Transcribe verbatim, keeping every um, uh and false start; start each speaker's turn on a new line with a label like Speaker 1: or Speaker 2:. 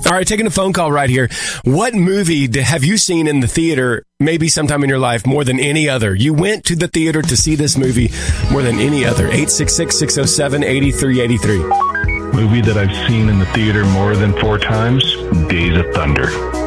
Speaker 1: All right, taking a phone call right here. What movie do, have you seen in the theater maybe sometime in your life more than any other? You went to the theater to see this movie more than any other. eight six six, six oh seven, eight three eight three.
Speaker 2: Movie that I've seen in the theater more than four times, Days of Thunder.